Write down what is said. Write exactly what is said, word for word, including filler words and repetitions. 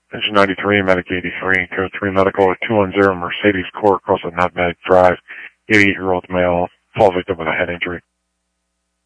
Engine ninety-three, Medic eighty-three, Code three Medical, at two one zero Mercedes Court, across a Nutmeg Drive, eighty-eight-year-old male, fall victim with a head injury.